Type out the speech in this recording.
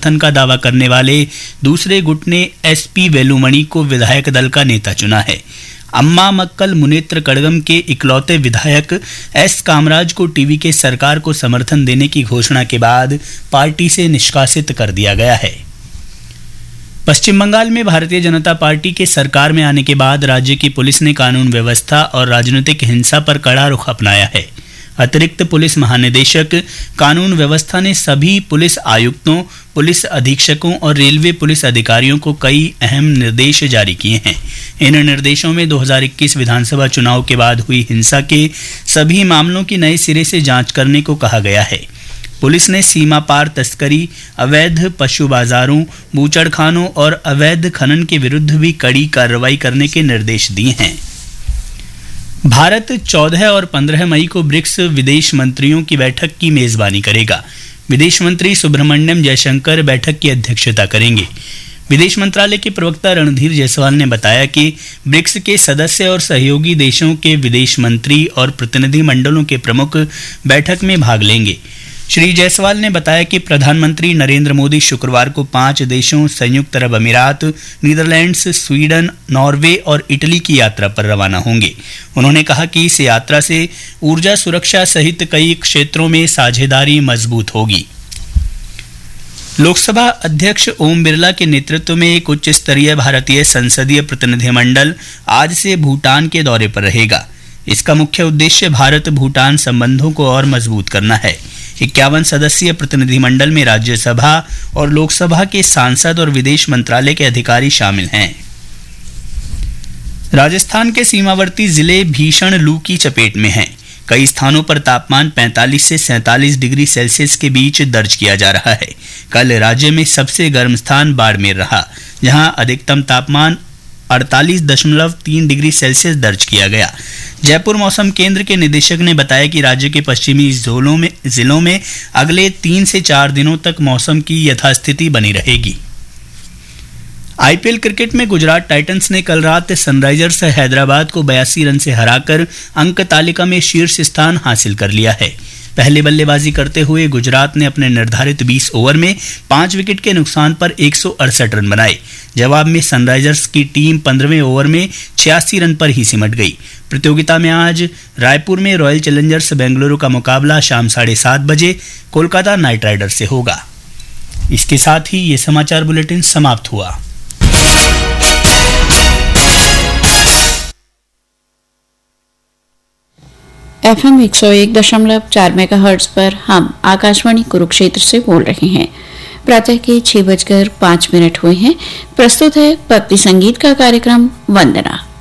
समर्थन का दावा करने वाले दूसरे गुट ने एसपी वेलुमणि को विधायक दल का नेता चुना है। अम्मा मक्कल मुनेत्र कड़गम के इकलौते विधायक एस कामराज को टीवी के सरकार को समर्थन देने की घोषणा के बाद पार्टी से निष्कासित कर दिया गया है। पश्चिम बंगाल में भारतीय जनता पार्टी के सरकार में आने के बाद राज्य की पुलिस ने कानून व्यवस्था और राजनीतिक हिंसा पर कड़ा रुख अपनाया है। अतिरिक्त पुलिस महानिदेशक कानून व्यवस्था ने सभी पुलिस आयुक्तों, पुलिस अधीक्षकों और रेलवे पुलिस अधिकारियों को कई अहम निर्देश जारी किए हैं। इन निर्देशों में 2021 विधानसभा चुनाव के बाद हुई हिंसा के सभी मामलों की नए सिरे से जांच करने को कहा गया है। पुलिस ने सीमा पार तस्करी, अवैध पशु बाजारों, बूचड़खानों और अवैध खनन के विरुद्ध भी कड़ी कार्रवाई करने के निर्देश दिए हैं। भारत 14 और 15 मई को ब्रिक्स विदेश मंत्रियों की बैठक की मेजबानी करेगा। विदेश मंत्री सुब्रमण्यम जयशंकर बैठक की अध्यक्षता करेंगे। विदेश मंत्रालय के प्रवक्ता रणधीर जायसवाल ने बताया कि ब्रिक्स के सदस्य और सहयोगी देशों के विदेश मंत्री और प्रतिनिधि मंडलों के प्रमुख बैठक में भाग लेंगे। श्री जायसवाल ने बताया कि प्रधानमंत्री नरेंद्र मोदी शुक्रवार को 5 देशों संयुक्त अरब अमीरात, नीदरलैंड्स, स्वीडन, नॉर्वे और इटली की यात्रा पर रवाना होंगे। उन्होंने कहा कि इस यात्रा से ऊर्जा सुरक्षा सहित कई क्षेत्रों में साझेदारी मजबूत होगी। लोकसभा अध्यक्ष ओम बिरला के नेतृत्व में एक उच्च स्तरीय भारतीय संसदीय प्रतिनिधिमंडल आज से भूटान के दौरे पर रहेगा। इसका मुख्य उद्देश्य भारत भूटान संबंधों को और मजबूत करना है। 51 सदस्यीय प्रतिनिधिमंडल में राज्यसभा और लोकसभा के सांसद और विदेश मंत्रालय के अधिकारी शामिल हैं। राजस्थान के सीमावर्ती जिले भीषण लू की चपेट में हैं। कई स्थानों पर तापमान 45 से 47 डिग्री सेल्सियस के बीच दर्ज किया जा रहा है। कल राज्य में सबसे गर्म स्थान बाड़मेर रहा, जहां अधिकतम तापमान 48.3 डिग्री सेल्सियस दर्ज किया गया। जयपुर मौसम केंद्र के निदेशक ने बताया कि राज्य के पश्चिमी जिलों में अगले 3 से 4 दिनों तक मौसम की यथास्थिति बनी रहेगी। आईपीएल क्रिकेट में गुजरात टाइटंस ने कल रात सनराइजर्स हैदराबाद को 82 रन से हराकर अंक तालिका में शीर्ष स्थान हासिल कर लिया है। पहले बल्लेबाजी करते हुए गुजरात ने अपने निर्धारित 20 ओवर में 5 विकेट के नुकसान पर 168 रन बनाए। जवाब में सनराइजर्स की टीम 15वें ओवर में 86 रन पर ही सिमट गई। प्रतियोगिता में आज रायपुर में रॉयल चैलेंजर्स बेंगलुरु का मुकाबला शाम 7:30 बजे कोलकाता नाइट राइडर्स से होगा। इसके साथ ही ये समाचार बुलेटिन समाप्त हुआ। FM 101.4 मेगाहर्ट्ज पर हम आकाशवाणी कुरुक्षेत्र से बोल रहे हैं। प्रातः के 6:05 हुए हैं। प्रस्तुत है भक्ति संगीत का कार्यक्रम वंदना।